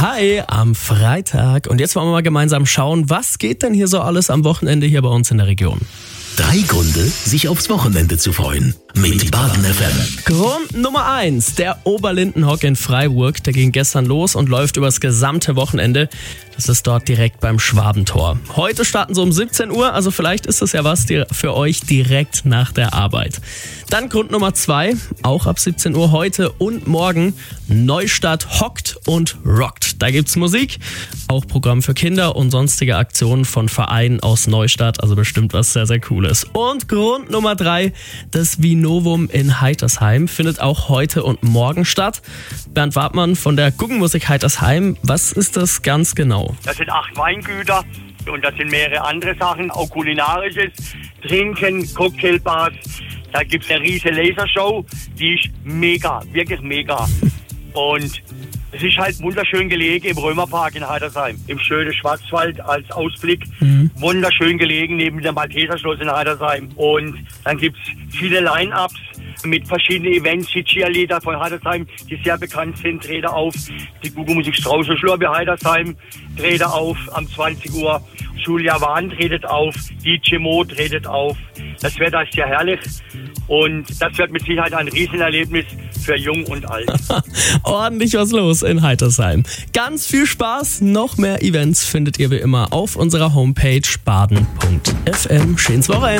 Hi, am Freitag. Und jetzt wollen wir mal gemeinsam schauen, was geht denn hier so alles am Wochenende hier bei uns in der Region? 3 Gründe, sich aufs Wochenende zu freuen. Mit Baden FM. Grund Nummer 1, der Oberlindenhock in Freiburg. Der ging gestern los und läuft übers gesamte Wochenende. Das ist dort direkt beim Schwabentor. Heute starten sie um 17 Uhr, also vielleicht ist das ja was für euch direkt nach der Arbeit. Dann Grund Nummer 2, auch ab 17 Uhr heute und morgen. Neustadt hockt und rockt. Da gibt's Musik, auch Programm für Kinder und sonstige Aktionen von Vereinen aus Neustadt. Also bestimmt was sehr, sehr Cooles. Und Grund Nummer 3, das Vinovum in Heitersheim findet auch heute und morgen statt. Bernd Wartmann von der Guggenmusik Heitersheim, was ist das ganz genau? Das sind 8 Weingüter und das sind mehrere andere Sachen, auch kulinarisches, Trinken, Cocktailbars. Da gibt es eine riesige Lasershow, die ist mega, wirklich mega. Und es ist halt wunderschön gelegen im Römerpark in Heitersheim, im schönen Schwarzwald als Ausblick. Wunderschön gelegen neben dem Malteserschloss in Heitersheim. Und dann gibt es viele Line-Ups mit verschiedenen Events. Die Cheerleader von Heitersheim, die sehr bekannt sind, treten auf. Die Guggenmusik Strauß und Schlurbe Heitersheim treten auf am 20 Uhr. Julia Wahn tretet auf, DJ Mo tretet auf. Das Wetter ist ja herrlich und das wird mit Sicherheit ein Riesenerlebnis für Jung und Alt. Ordentlich was los in Heitersheim. Ganz viel Spaß, noch mehr Events findet ihr wie immer auf unserer Homepage baden.fm. Schönes Wochenende.